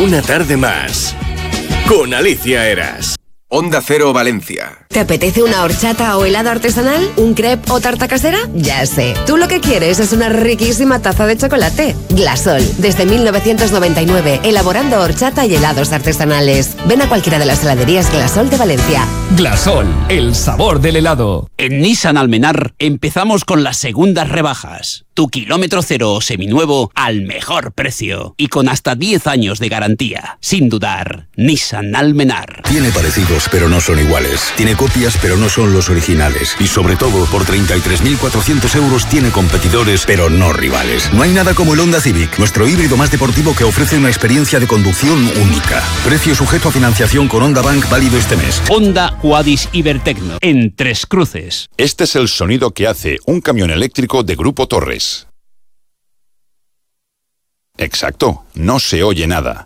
Una tarde más con Alicia Eras. Onda Cero Valencia. ¿Te apetece una horchata o helado artesanal? ¿Un crepe o tarta casera? Ya sé. Tú lo que quieres es una riquísima taza de chocolate. Glasol. Desde 1999, elaborando horchata y helados artesanales. Ven a cualquiera de las heladerías Glasol de Valencia. Glasol, el sabor del helado. En Nissan Almenar empezamos con las segundas rebajas. Tu kilómetro cero o seminuevo al mejor precio. Y con hasta 10 años de garantía. Sin dudar, Nissan Almenar. Tiene parecidos, pero no son iguales. Tiene copias, pero no son los originales. Y sobre todo, por 33.400 euros tiene competidores, pero no rivales. No hay nada como el Honda Civic, nuestro híbrido más deportivo que ofrece una experiencia de conducción única. Precio sujeto a financiación con Honda Bank válido este mes. Honda Quadis Ibertecno, en Tres Cruces. Este es el sonido que hace un camión eléctrico de Grupo Torres. Exacto, no se oye nada.